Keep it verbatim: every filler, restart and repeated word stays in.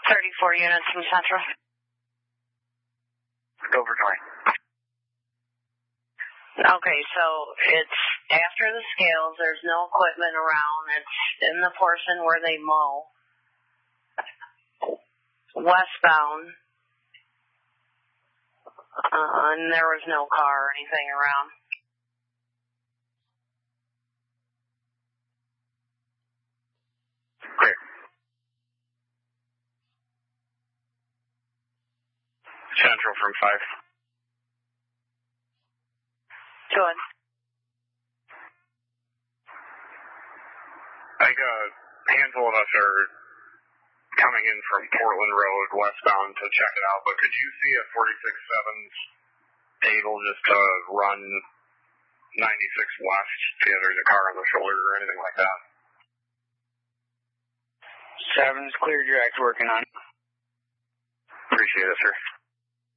thirty-four units from Central. Dover twenty. Okay, so it's after the scales. There's no equipment around. It's in the portion where they mow. Westbound. Uh, and there was no car or anything around. Clear. Central from five. Good. I think a handful of us are coming in from Portland Road westbound to check it out, but could you see a forty-six seven's able just to run ninety-six west, see if there's a car on the shoulder or anything like that? Seven's clear, direct working on. Appreciate it, sir.